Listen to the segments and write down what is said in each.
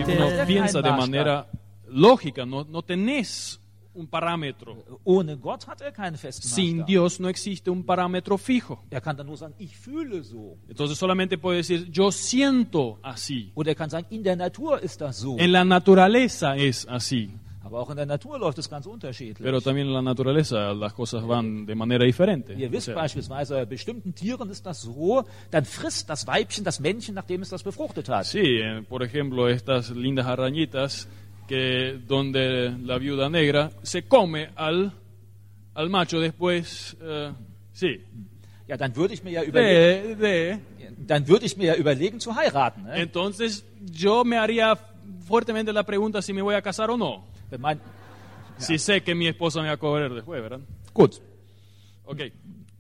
uno piensa de manera lógica, no tenés un parámetro. Ohne Gott hat keinen festen Sin Maßstab. Dios no existe un parámetro fijo. Kann dann nur sagen, ich fühle so. Entonces solamente puede decir, yo siento así. Oder kann sagen, in der Natur ist das so. En la naturaleza es así. Aber auch in der Natur läuft es ganz unterschiedlich. Pero también en la naturaleza las cosas van de manera diferente. Ihr wisst beispielsweise, bei bestimmten Tieren ist das so, dann frisst das Weibchen das Männchen, nachdem es das befruchtet hat. Sí, por ejemplo, estas lindas arañitas que donde la viuda negra se come al macho después, sí. Ja, dann würde ich mir ja überlegen, zu heiraten. Ne? Entonces yo me haría fuertemente la pregunta si me voy a casar o no. Si sé que mi esposa me va a coger después, ¿verdad? Gut. Okay.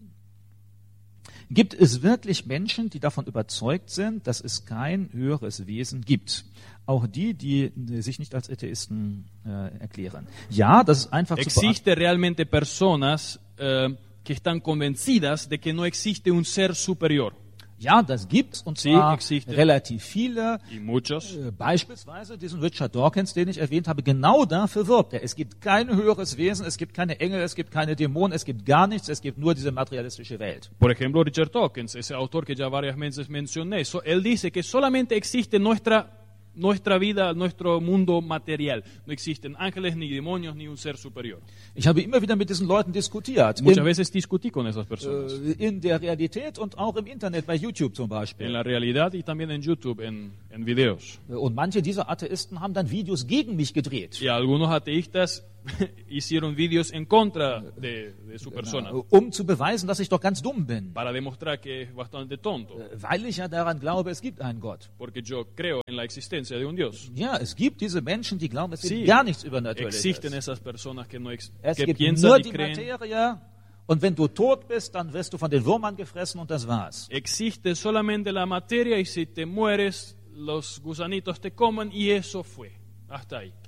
Gibt es wirklich Menschen, die davon überzeugt sind, dass es kein höheres Wesen gibt? Auch die sich nicht als Atheisten erklären. Ja, das ist einfach ¿Existe realmente personas que están convencidas de que no existe un ser superior? Ja, das gibt's und zwar relativ viele. Y muchos. Beispielsweise diesen Richard Dawkins, den ich erwähnt habe, genau dafür wirbt er. Es gibt kein höheres Wesen, es gibt keine Engel, es gibt keine Dämonen, es gibt gar nichts, es gibt nur diese materialistische Welt. Por ejemplo, Richard Dawkins, ese autor que ya varias veces mencioné, él dice que solamente existe nuestra vida, nuestro mundo material. No existen ángeles, ni demonios, ni un ser superior. Ich habe immer wieder mit diesen Leuten diskutiert. Muchas veces discutí con esas personas. In der Realität und auch im Internet, bei YouTube zum Beispiel. En la realidad y también en YouTube, en videos. Und manche dieser Atheisten haben dann Videos gegen mich gedreht. Y algunos ateístas hicieron videos en contra de su persona. Um zu beweisen, dass ich doch ganz dumm bin. Para demostrar que es bastante tonto. Weil ich ja daran glaube, es gibt einen Gott. Porque yo creo en la existencia de un Dios. Ja, es gibt diese Menschen, die glauben, es gibt gar nichts Übernatürliches. Existen esas personas que no es que gibt piensan nur y die creen. Materie. Und wenn du tot bist, dann wirst du von den Würmern gefressen und das war's. Existe solamente la materia y si te mueres, los gusanitos te comen y eso fue. Hasta ahí.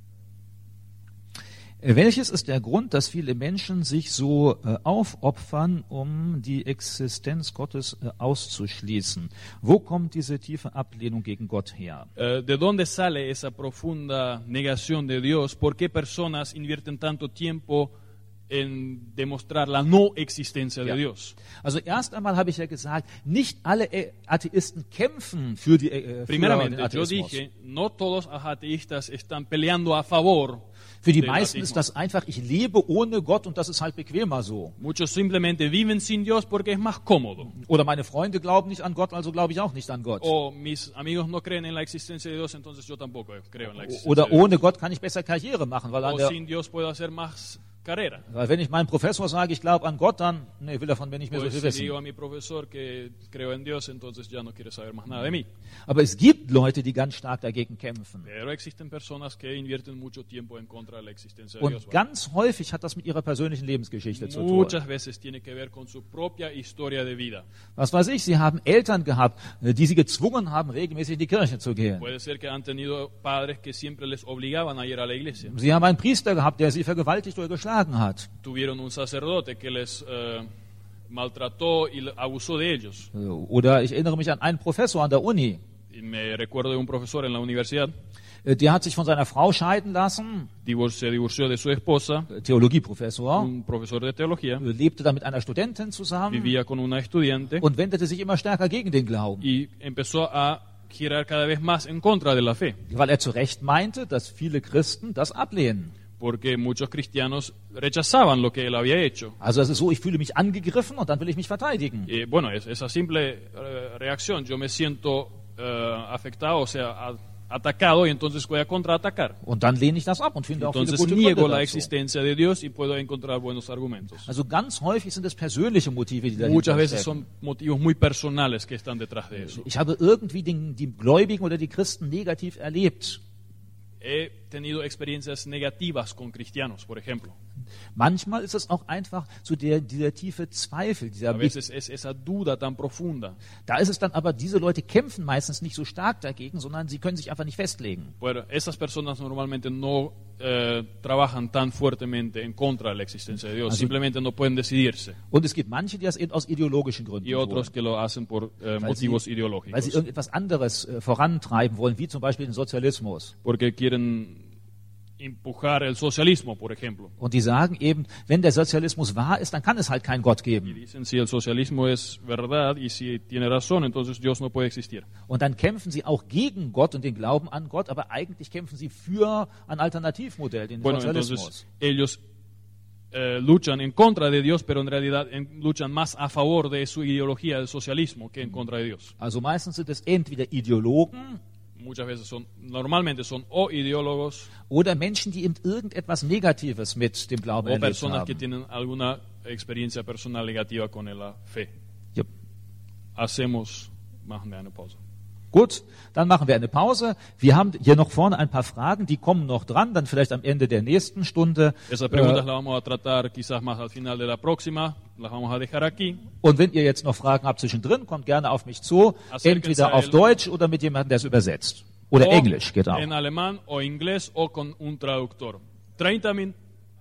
Welches ist der Grund, dass viele Menschen sich so aufopfern, um die Existenz Gottes auszuschließen? Wo kommt diese tiefe Ablehnung gegen Gott her? ¿De dónde sale esa profunda negación de Dios? ¿Por qué personas invierten tanto tiempo en demostrar la no existencia de Dios? Also erst einmal habe ich ja gesagt, nicht alle Atheisten kämpfen für die Primeramente, für den yo Atheismus. dije, no todos los ateístas están peleando a favor. Für die meisten ist das einfach, ich lebe ohne Gott und das ist halt bequemer so. Muchos simplemente viven sin Dios porque es más cómodo. Oder meine Freunde glauben nicht an Gott, also glaube ich auch nicht an Gott. O mis amigos no creen en la existencia de Dios, entonces yo tampoco creo en la existencia Oder de Dios. ohne Gott kann ich besser Karriere machen, weil, O sin Dios puedo hacer más carrera. weil wenn ich meinem Professor sage, ich glaube an Gott, dann will er von mir nicht mehr so Pues viel si wissen. digo a mi profesor que creo en Dios, entonces ya no quiere saber más nada de mí. Aber es gibt Leute, die ganz stark dagegen kämpfen. Pero existen personas que invierten mucho tiempo en contra de la existencia de Dios. Und ganz häufig hat das mit ihrer persönlichen Lebensgeschichte zu tun. Muchas veces tiene que ver con su propia historia de vida. Was weiß ich, sie haben Eltern gehabt, die sie gezwungen haben, regelmäßig in die Kirche zu gehen. Puede ser que han tenido padres que siempre les obligaban a ir a la iglesia. Sie haben einen Priester gehabt, der sie vergewaltigt oder geschlagen hat. Tuvieron un sacerdote que les maltrató y abusó de ellos. Oder ich erinnere mich an einen Professor an der Uni. Y me recuerdo de un profesor en la universidad. Der hat sich von seiner Frau scheiden lassen, Se divorció de su esposa, Theologieprofessor, un profesor de teología. lebte dann mit einer Studentin zusammen Vivía con una estudiante und wendete sich immer stärker gegen den Glauben. y empezó a girar cada vez más en contra de la fe. Weil er zu Recht meinte, dass viele Christen das ablehnen. Porque muchos cristianos rechazaban lo que él había hecho. Also es ist so, ich fühle mich angegriffen und dann will ich mich verteidigen. Bueno, esa simple reacción, yo me siento afectado, o sea, atacado, y entonces voy a contraatacar. Und dann lehne ich das ab und finde auch viele Entonces gute niego Gründe la dazu. existencia de Dios y puedo encontrar buenos argumentos. Also ganz häufig sind es persönliche Motive, die Muchas dahinter veces stecken. son motivos muy personales que están detrás de eso. Ich habe irgendwie die Gläubigen oder die Christen negativ erlebt. He tenido experiencias negativas con cristianos, por ejemplo. Manchmal ist es auch einfach so dieser tiefe Zweifel, A veces es esa duda tan profunda. Da ist es dann aber, diese Leute kämpfen meistens nicht so stark dagegen, sondern sie können sich einfach nicht festlegen. Bueno, esas personas normalmente no trabajan tan fuertemente en contra de la existencia de Dios, simplemente no pueden decidirse. Und es gibt manche, die das eben aus ideologischen Gründen Y otros wollen, que lo hacen por motivos weil ideológicos, sie irgendetwas anderes vorantreiben wollen, wie zum Beispiel den Sozialismus. porque quieren empujar el socialismo, por ejemplo. Und die sagen eben, wenn der Sozialismus wahr ist, dann kann es halt keinen Gott Y geben. dicen, si el socialismo es verdad y si tiene razón, entonces Dios no puede existir. Und dann kämpfen sie auch gegen Gott und den Glauben an Gott, aber eigentlich kämpfen sie für ein Alternativmodell, den Bueno, Sozialismus. entonces ellos luchan en contra de Dios, pero en realidad luchan más a favor de su ideología del socialismo que en contra de Dios. Also meistens sind es entweder Ideologen Muchas veces normalmente son o ideólogos oder Menschen, die eben irgendetwas Negatives mit dem Glauben o erlebt personas que haben. tienen alguna experiencia personal negativa con la fe. Ja. Machen wir eine Pause. Gut, dann machen wir eine Pause. Wir haben hier noch vorne ein paar Fragen, die kommen noch dran, dann vielleicht am Ende der nächsten Stunde. Esas preguntas las vamos a tratar quizás más al final de la próxima, las vamos a dejar aquí. Und wenn ihr jetzt noch Fragen habt zwischendrin, kommt gerne auf mich zu, entweder auf Deutsch oder mit jemandem, der es übersetzt. Oder O Englisch geht auch. en alemán o inglés o con un traductor. 30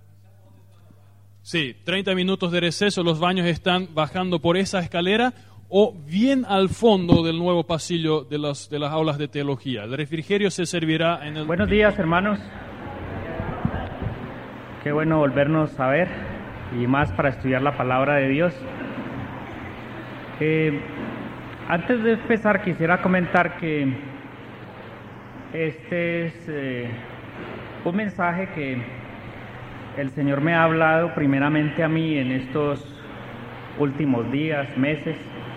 minutos de receso, los baños están bajando por esa escalera o bien al fondo del nuevo pasillo de las aulas de teología. El refrigerio se servirá en el... Buenos días, hermanos. Qué bueno volvernos a ver y más para estudiar la palabra de Dios. Antes de empezar quisiera comentar que este es un mensaje que el Señor me ha hablado primeramente a mí en estos últimos días, meses.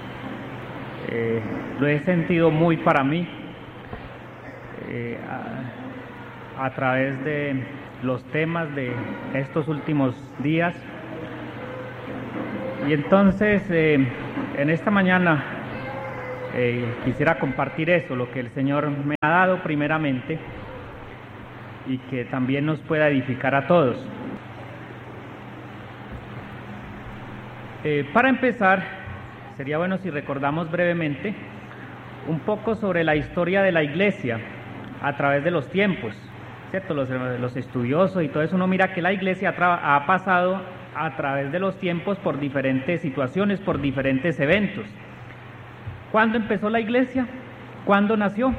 Lo he sentido muy para mí a través de los temas de estos últimos días. Y entonces en esta mañana quisiera compartir eso, lo que el Señor me ha dado primeramente y que también nos pueda edificar a todos. Para empezar, sería bueno si recordamos brevemente un poco sobre la historia de la iglesia a través de los tiempos, ¿cierto? Los estudiosos y todo eso, uno mira que la iglesia ha pasado a través de los tiempos por diferentes situaciones, por diferentes eventos. ¿Cuándo empezó la iglesia? ¿Cuándo nació?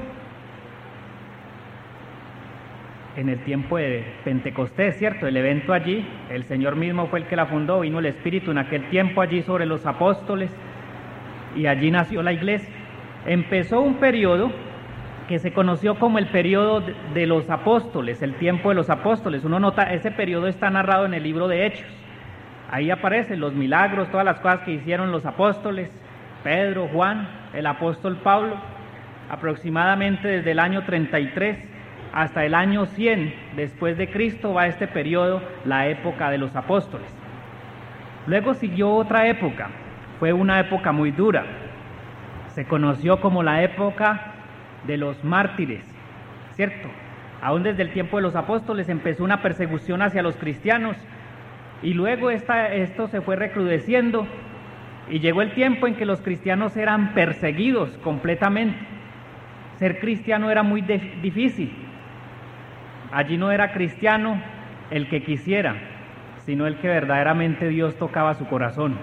En el tiempo de Pentecostés, ¿cierto? El evento allí, el Señor mismo fue el que la fundó, vino el Espíritu en aquel tiempo allí sobre los apóstoles y allí nació la iglesia. Empezó un periodo que se conoció como el periodo de los apóstoles, el tiempo de los apóstoles. Uno nota, ese periodo está narrado en el libro de Hechos. Ahí aparecen los milagros, todas las cosas que hicieron los apóstoles, Pedro, Juan, el apóstol Pablo, aproximadamente desde el año 33 hasta el año 100 después de Cristo va este periodo, la época de los apóstoles. Luego siguió otra época, fue una época muy dura, se conoció como la época de los mártires, ¿cierto? Aún desde el tiempo de los apóstoles empezó una persecución hacia los cristianos y luego esto se fue recrudeciendo y llegó el tiempo en que los cristianos eran perseguidos completamente. Ser cristiano era muy difícil. Allí no era cristiano el que quisiera, sino el que verdaderamente Dios tocaba su corazón.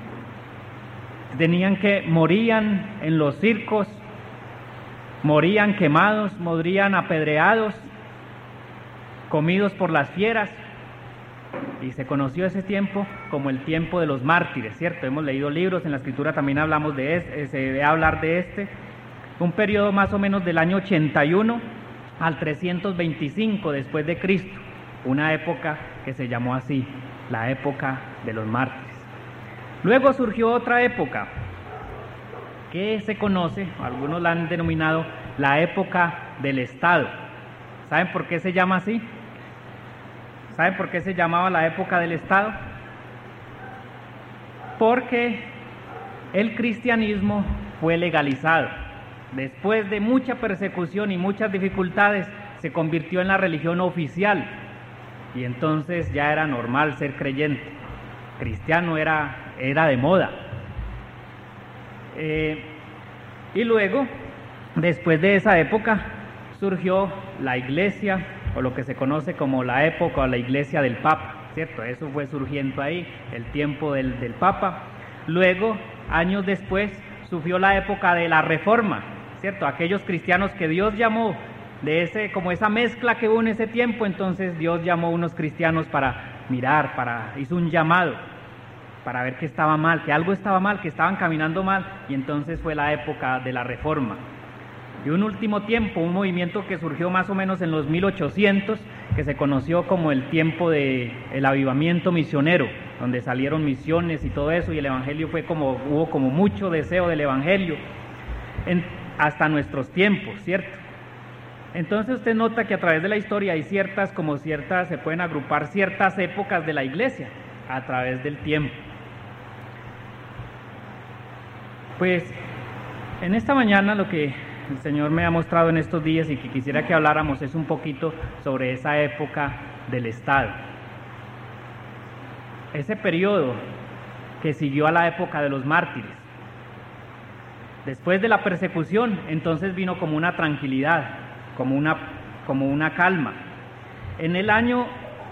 Morían en los circos, morían quemados, morían apedreados, comidos por las fieras, y se conoció ese tiempo como el tiempo de los mártires, ¿cierto? Hemos leído libros, en la Escritura también hablamos de se debe hablar de un periodo más o menos del año 81 al 325 después de Cristo, una época que se llamó así, la época de los mártires. Luego surgió otra época que se conoce, algunos la han denominado la época del Estado. ¿Saben por qué se llama así? ¿Saben por qué se llamaba la época del Estado? Porque el cristianismo fue legalizado. Después de mucha persecución y muchas dificultades, se convirtió en la religión oficial y entonces ya era normal ser creyente. Cristiano era de moda. Y luego, después de esa época, surgió la iglesia, o lo que se conoce como la época o la iglesia del Papa, ¿cierto? Eso fue surgiendo ahí, el tiempo del Papa. Luego, años después, surgió la época de la Reforma, ¿cierto? Aquellos cristianos que Dios llamó, como esa mezcla que hubo en ese tiempo, entonces Dios llamó a unos cristianos para mirar, hizo un llamado, para ver que estaba mal, que algo estaba mal, que estaban caminando mal, y entonces fue la época de la Reforma. Y un último tiempo, un movimiento que surgió más o menos en los 1800, que se conoció como el tiempo del avivamiento misionero, donde salieron misiones y todo eso, y el evangelio hubo como mucho deseo del evangelio, hasta nuestros tiempos, ¿cierto? Entonces usted nota que a través de la historia hay se pueden agrupar ciertas épocas de la iglesia a través del tiempo. Pues en esta mañana lo que el Señor me ha mostrado en estos días y que quisiera que habláramos es un poquito sobre esa época del Estado. Ese periodo que siguió a la época de los mártires. Después de la persecución, entonces vino como una tranquilidad, como una calma. En el año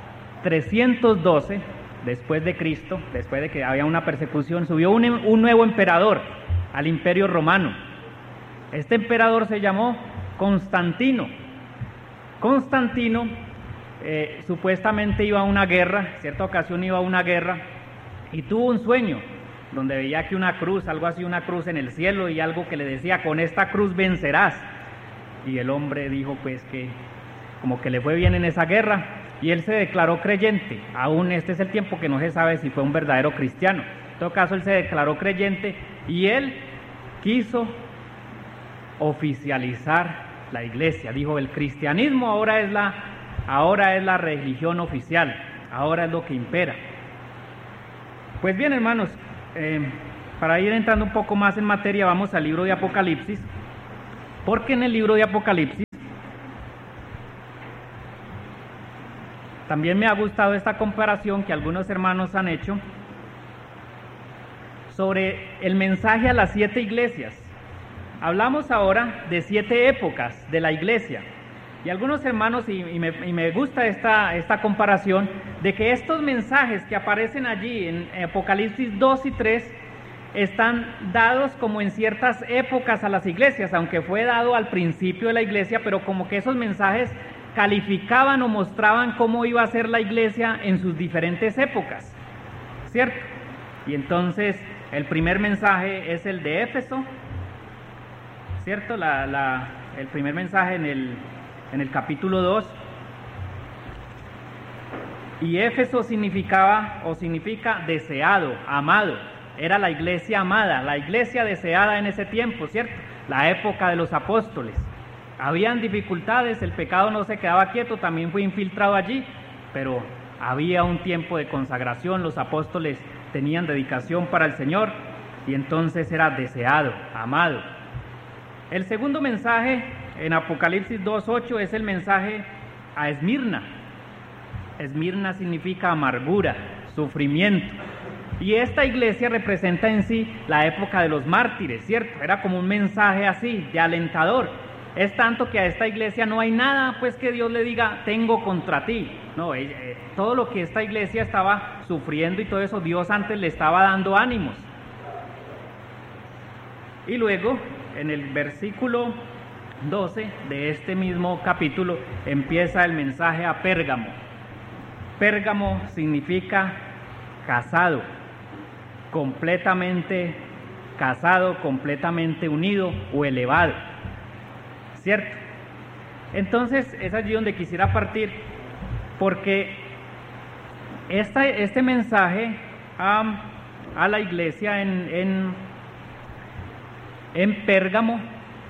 312, después de Cristo, después de que había una persecución, subió un nuevo emperador al Imperio Romano. Este emperador se llamó Constantino. Constantino supuestamente iba a una guerra, cierta ocasión iba a una guerra, y tuvo un sueño donde veía que una cruz, algo así, una cruz en el cielo, y algo que le decía, con esta cruz vencerás. Y el hombre dijo pues que como que le fue bien en esa guerra, y él se declaró creyente. Aún este es el tiempo que no se sabe si fue un verdadero cristiano. En todo caso, él se declaró creyente y él quiso oficializar la iglesia. Dijo, el cristianismo ahora es la religión oficial, ahora es lo que impera. Pues bien, hermanos, para ir entrando un poco más en materia, vamos al libro de Apocalipsis, porque en el libro de Apocalipsis también me ha gustado esta comparación que algunos hermanos han hecho sobre el mensaje a las 7 iglesias. Hablamos ahora de 7 épocas de la iglesia, y algunos hermanos, y me gusta esta comparación, de que estos mensajes que aparecen allí en Apocalipsis 2 y 3 están dados como en ciertas épocas a las iglesias, aunque fue dado al principio de la iglesia, pero como que esos mensajes calificaban o mostraban cómo iba a ser la iglesia en sus diferentes épocas, ¿cierto? Y entonces el primer mensaje es el de Éfeso, ¿cierto? El primer mensaje en el capítulo 2. Y Éfeso significa deseado, amado. Era la iglesia amada, la iglesia deseada en ese tiempo, ¿cierto? La época de los apóstoles. Habían dificultades, el pecado no se quedaba quieto, también fue infiltrado allí, pero había un tiempo de consagración, los apóstoles tenían dedicación para el Señor, y entonces era deseado, amado. El segundo mensaje en Apocalipsis 2:8 es el mensaje a Esmirna. Esmirna significa amargura, sufrimiento. Y esta iglesia representa en sí la época de los mártires, ¿cierto? Era como un mensaje así, de alentador. Es tanto que a esta iglesia no hay nada, pues, que Dios le diga, tengo contra ti. No, todo lo que esta iglesia estaba sufriendo y todo eso, Dios antes le estaba dando ánimos. Y luego, en el versículo 12 de este mismo capítulo, empieza el mensaje a Pérgamo. Pérgamo significa casado, completamente unido o elevado, ¿cierto? Entonces es allí donde quisiera partir, porque este mensaje a la iglesia en Pérgamo,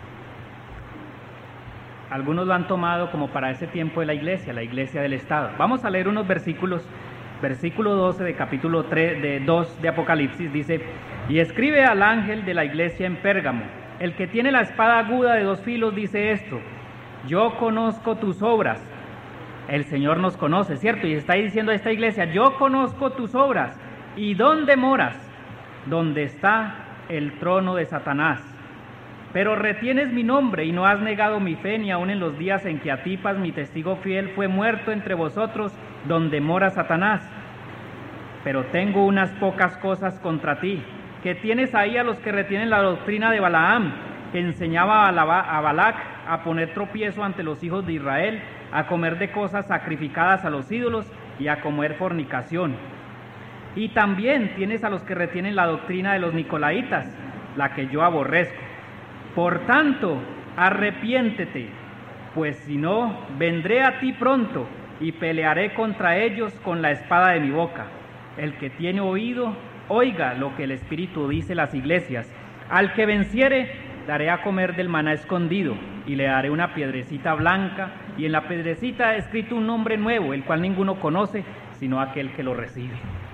algunos lo han tomado como para ese tiempo de la iglesia del Estado. Vamos a leer unos versículos. Versículo 12 de capítulo 2 de Apocalipsis dice: y escribe al ángel de la iglesia en Pérgamo, el que tiene la espada aguda de 2 filos dice esto: yo conozco tus obras. El Señor nos conoce, ¿cierto? Y está diciendo a esta iglesia, yo conozco tus obras. ¿Y dónde moras? Donde está el trono de Satanás. Pero retienes mi nombre y no has negado mi fe, ni aun en los días en que Antipas, mi testigo fiel, fue muerto entre vosotros, donde mora Satanás. Pero tengo unas pocas cosas contra ti, que tienes ahí a los que retienen la doctrina de Balaam, que enseñaba a Balac a poner tropiezo ante los hijos de Israel, a comer de cosas sacrificadas a los ídolos y a comer fornicación. Y también tienes a los que retienen la doctrina de los nicolaitas, la que yo aborrezco. Por tanto, arrepiéntete, pues si no, vendré a ti pronto y pelearé contra ellos con la espada de mi boca. El que tiene oído, oiga lo que el Espíritu dice a las iglesias. Al que venciere, daré a comer del maná escondido, y le daré una piedrecita blanca, y en la piedrecita he escrito un nombre nuevo, el cual ninguno conoce, sino aquel que lo recibe.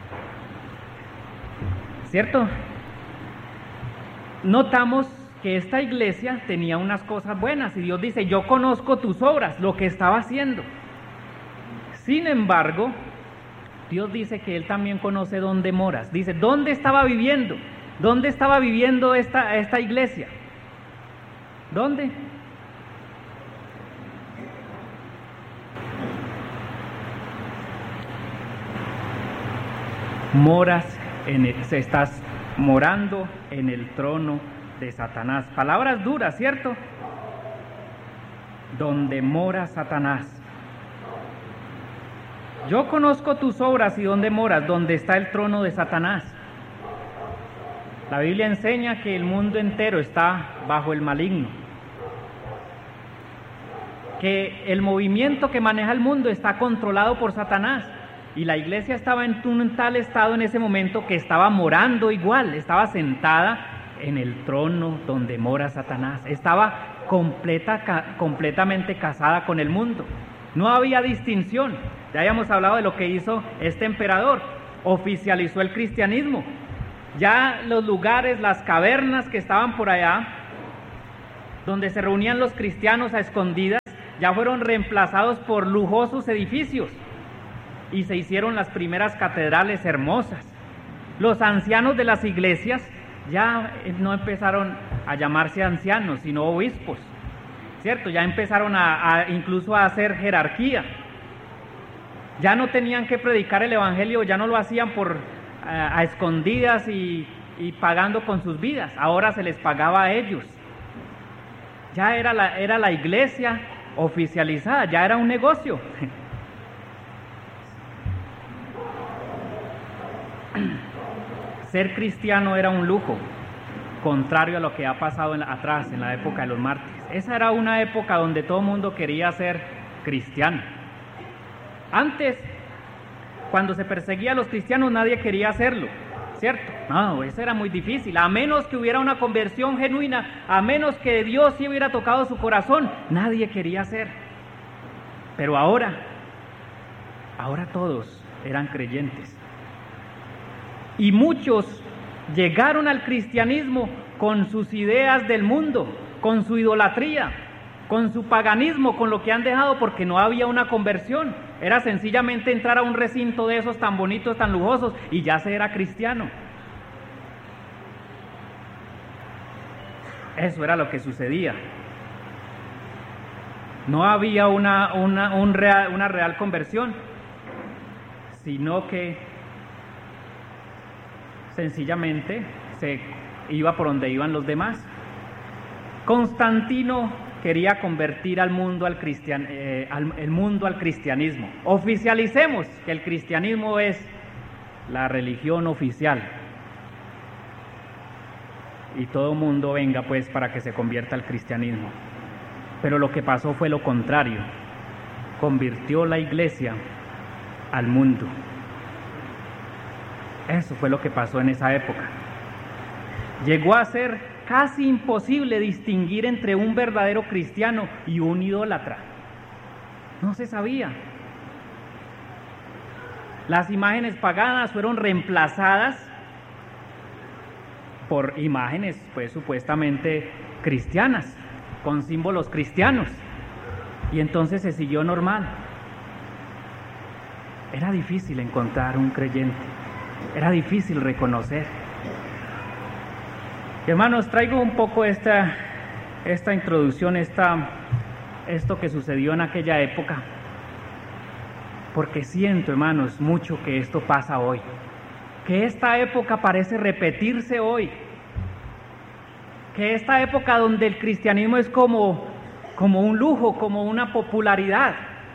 ¿Cierto? Notamos que esta iglesia tenía unas cosas buenas, y Dios dice, yo conozco tus obras, lo que estaba haciendo. Sin embargo, Dios dice que Él también conoce dónde moras. Dice, ¿dónde estaba viviendo? ¿Dónde estaba viviendo esta iglesia? ¿Dónde? Estás morando en el trono de Satanás. Palabras duras, ¿cierto? Donde mora Satanás. Yo conozco tus obras y dónde moras, donde está el trono de Satanás. La Biblia enseña que el mundo entero está bajo el maligno, que el movimiento que maneja el mundo está controlado por Satanás, y la iglesia estaba en un tal estado en ese momento que estaba morando igual, estaba sentada en el trono donde mora Satanás, estaba completamente casada con el mundo, no había distinción. Ya habíamos hablado de lo que hizo este emperador, oficializó el cristianismo. Ya los lugares, las cavernas que estaban por allá, donde se reunían los cristianos a escondidas, ya fueron reemplazados por lujosos edificios y se hicieron las primeras catedrales hermosas. Los ancianos de las iglesias ya no empezaron a llamarse ancianos, sino obispos, ¿cierto? Ya empezaron incluso a hacer jerarquía. Ya no tenían que predicar el evangelio, ya no lo hacían a escondidas y pagando con sus vidas, ahora se les pagaba a ellos. Ya era la iglesia oficializada, ya era un negocio. Ser cristiano era un lujo, contrario a lo que ha pasado atrás, en la época de los mártires. Esa era una época donde todo el mundo quería ser cristiano. Antes, cuando se perseguía a los cristianos, nadie quería hacerlo, ¿cierto? No, eso era muy difícil, a menos que hubiera una conversión genuina, a menos que Dios sí hubiera tocado su corazón, nadie quería hacer. Pero ahora todos eran creyentes. Y muchos llegaron al cristianismo con sus ideas del mundo, con su idolatría, con su paganismo, con lo que han dejado, porque no había una conversión. Era sencillamente entrar a un recinto de esos tan bonitos, tan lujosos, y ya se era cristiano. Eso era lo que sucedía. No había una real conversión, sino que sencillamente se iba por donde iban los demás. Constantino quería convertir el mundo al cristianismo. Oficialicemos que el cristianismo es la religión oficial. Y todo el mundo venga pues para que se convierta al cristianismo. Pero lo que pasó fue lo contrario. Convirtió la iglesia al mundo. Eso fue lo que pasó en esa época. Llegó a ser casi imposible distinguir entre un verdadero cristiano y un idólatra. No se sabía. Las imágenes paganas fueron reemplazadas por imágenes, pues supuestamente cristianas, con símbolos cristianos. Y entonces se siguió normal. Era difícil encontrar un creyente, era difícil reconocer. Hermanos, traigo un poco esta introducción, esto que sucedió en aquella época, porque siento, hermanos, mucho que esto pasa hoy, que esta época parece repetirse hoy, que esta época donde el cristianismo es como un lujo, como una popularidad.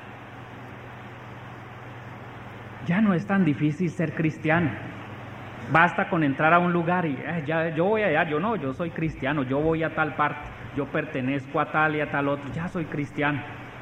Ya no es tan difícil ser cristiano. Basta con entrar a un lugar y yo voy allá, yo soy cristiano, yo voy a tal parte, yo pertenezco a tal y a tal otro, ya soy cristiano.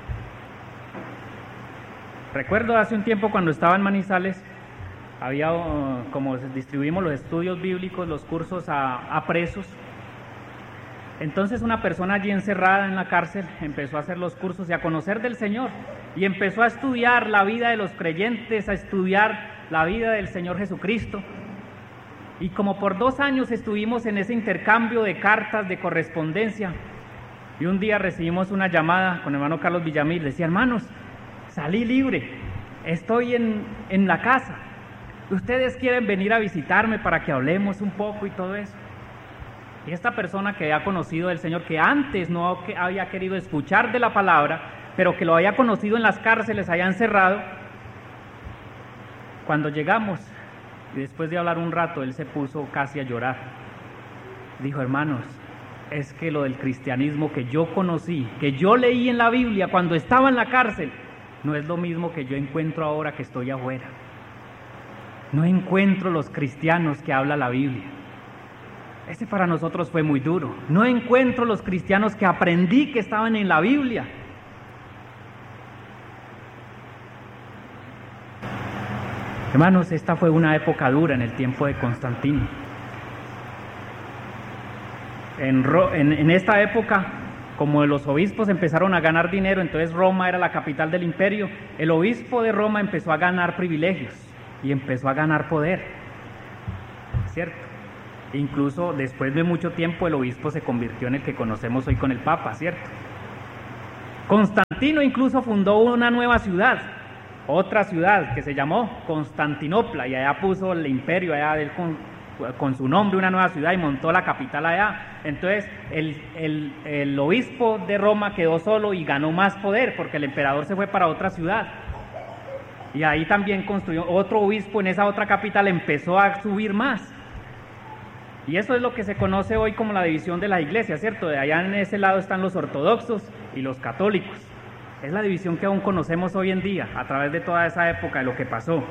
Recuerdo hace un tiempo cuando estaba en Manizales, había como distribuimos los estudios bíblicos, los cursos a presos. Entonces una persona allí encerrada en la cárcel empezó a hacer los cursos y a conocer del Señor y empezó a estudiar la vida de los creyentes, a estudiar la vida del Señor Jesucristo. Y como por 2 años estuvimos en ese intercambio de cartas, de correspondencia, y un día recibimos una llamada con el hermano Carlos Villamil, decía: hermanos, salí libre, estoy en la casa, ustedes quieren venir a visitarme para que hablemos un poco y todo eso. Y esta persona que había conocido del Señor, que antes no había querido escuchar de la palabra, pero que lo había conocido en las cárceles, había encerrado, cuando llegamos, y después de hablar un rato, él se puso casi a llorar. Dijo: hermanos, es que lo del cristianismo que yo conocí, que yo leí en la Biblia cuando estaba en la cárcel, no es lo mismo que yo encuentro ahora que estoy afuera. No encuentro los cristianos que habla la Biblia. Ese para nosotros fue muy duro. No encuentro los cristianos que aprendí que estaban en la Biblia. Hermanos, esta fue una época dura en el tiempo de Constantino. En esta época, como los obispos empezaron a ganar dinero, entonces Roma era la capital del imperio, el obispo de Roma empezó a ganar privilegios y empezó a ganar poder, ¿cierto? Incluso después de mucho tiempo el obispo se convirtió en el que conocemos hoy con el Papa, ¿cierto? Constantino incluso fundó una nueva ciudad, otra ciudad que se llamó Constantinopla, y allá puso el imperio allá con su nombre, una nueva ciudad, y montó la capital allá. Entonces el obispo de Roma quedó solo y ganó más poder porque el emperador se fue para otra ciudad, y ahí también construyó otro obispo en esa otra capital, empezó a subir más. Y eso es lo que se conoce hoy como la división de la iglesia, ¿cierto? De allá en ese lado están los ortodoxos y los católicos. Es la división que aún conocemos hoy en día, a través de toda esa época de lo que pasó.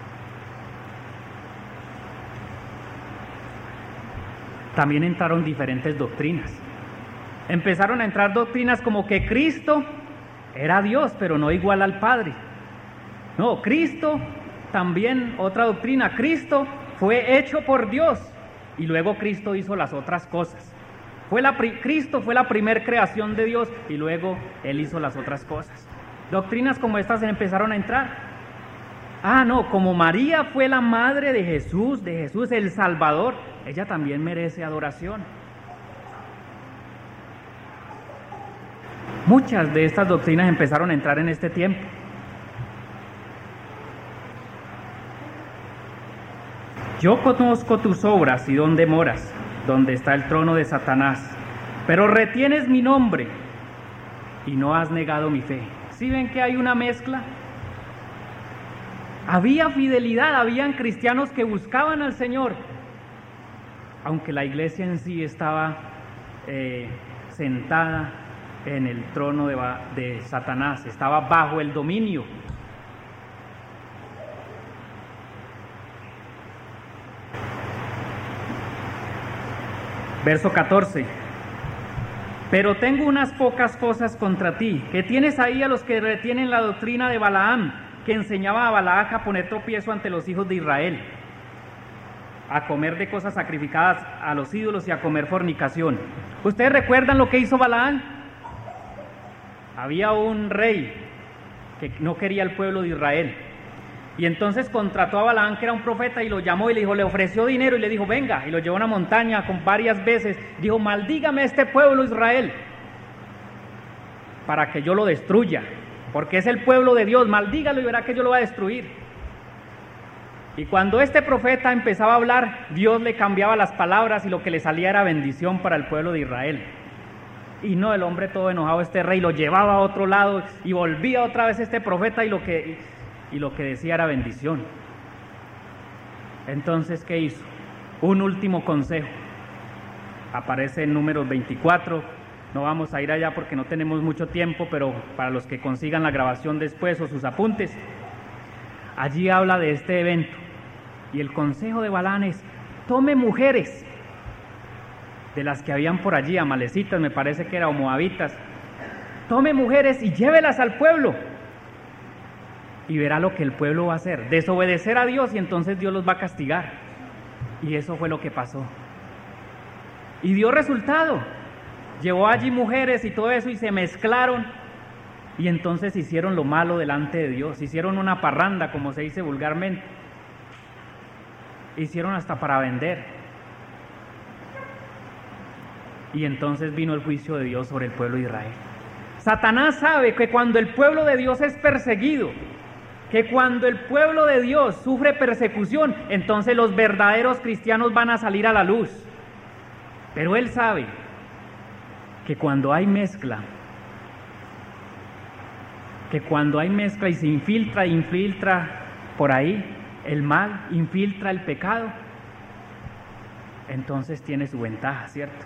También entraron diferentes doctrinas. Empezaron a entrar doctrinas como que Cristo era Dios, pero no igual al Padre. No, Cristo, también otra doctrina, Cristo fue hecho por Dios y luego Cristo hizo las otras cosas. Cristo fue la primer creación de Dios y luego Él hizo las otras cosas. Doctrinas como estas empezaron a entrar. No, como María fue la madre de Jesús el Salvador, ella también merece adoración. Muchas de estas doctrinas empezaron a entrar en este tiempo. Yo conozco tus obras y dónde moras, donde está el trono de Satanás, pero retienes mi nombre y no has negado mi fe. ¿Sí ven que hay una mezcla? Había fidelidad, habían cristianos que buscaban al Señor, aunque la iglesia en sí estaba sentada en el trono de Satanás, estaba bajo el dominio. Verso 14. Pero tengo unas pocas cosas contra ti, que tienes ahí a los que retienen la doctrina de Balaam, que enseñaba a Balac a poner tropiezo ante los hijos de Israel, a comer de cosas sacrificadas a los ídolos y a comer fornicación. ¿Ustedes recuerdan lo que hizo Balaam? Había un rey que no quería al pueblo de Israel, y entonces contrató a Balaam, que era un profeta, y lo llamó y le dijo, le ofreció dinero y le dijo, venga, y lo llevó a una montaña con varias veces, dijo, maldígame este pueblo Israel. para que yo lo destruya, porque es el pueblo de Dios, maldígalo y verá que yo lo voy a destruir. Y cuando este profeta empezaba a hablar, Dios le cambiaba las palabras y lo que le salía era bendición para el pueblo de Israel. Y no, el hombre todo enojado, este rey, lo llevaba a otro lado y volvía otra vez este profeta y lo que decía era bendición. Entonces, ¿qué hizo? Un último consejo. Aparece en Números 24, no vamos a ir allá porque no tenemos mucho tiempo, pero para los que consigan la grabación después o sus apuntes, allí habla de este evento. Y el consejo de Balaam es: tome mujeres de las que habían por allí, amalecitas, me parece que eran, o moabitas, tome mujeres y llévelas al pueblo, y verá lo que el pueblo va a hacer, desobedecer a Dios, y entonces Dios los va a castigar. Y eso fue lo que pasó, y dio resultado. Llevó allí mujeres y todo eso, y se mezclaron, y entonces hicieron lo malo delante de Dios, hicieron una parranda, como se dice vulgarmente, hicieron hasta para vender. Y entonces vino el juicio de Dios sobre el pueblo de Israel. Satanás sabe que cuando el pueblo de Dios es perseguido, que cuando el pueblo de Dios sufre persecución, entonces los verdaderos cristianos van a salir a la luz. Pero él sabe que cuando hay mezcla, y se infiltra por ahí el mal, infiltra el pecado, entonces tiene su ventaja, ¿cierto?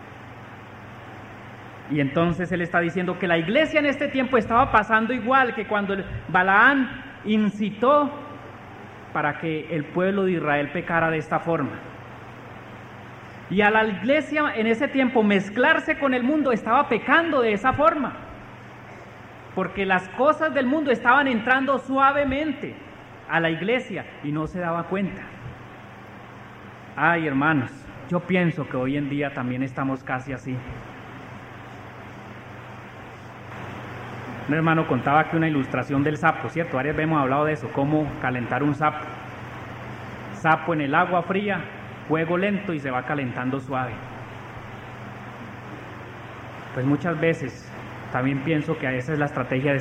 Y entonces él está diciendo que la iglesia en este tiempo estaba pasando igual que cuando Balaam incitó para que el pueblo de Israel pecara de esta forma. Y a la iglesia en ese tiempo mezclarse con el mundo estaba pecando de esa forma, porque las cosas del mundo estaban entrando suavemente a la iglesia y no se daba cuenta. Ay, hermanos, yo pienso que hoy en día también estamos casi así. Un hermano contaba que una ilustración del sapo, ¿cierto? Varias veces hemos hablado de eso, cómo calentar un sapo. Sapo en el agua fría, fuego lento y se va calentando suave. Pues muchas veces también pienso que esa es la estrategia de